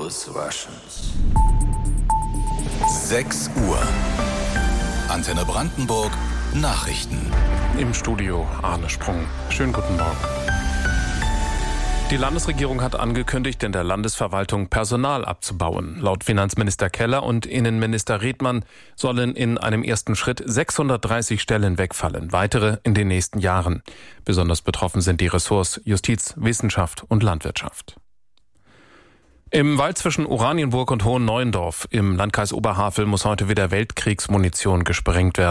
those Russians. 6 Uhr. Antenne Brandenburg. Nachrichten. Im Studio Arne Sprung. Schönen guten Morgen. Die Landesregierung hat angekündigt, in der Landesverwaltung Personal abzubauen. Laut Finanzminister Keller und Innenminister Redmann sollen in einem ersten Schritt 630 Stellen wegfallen, weitere in den nächsten Jahren. Besonders betroffen sind die Ressorts Justiz, Wissenschaft und Landwirtschaft. Im Wald zwischen Oranienburg und Hohenneuendorf im Landkreis Oberhavel muss heute wieder Weltkriegsmunition gesprengt werden.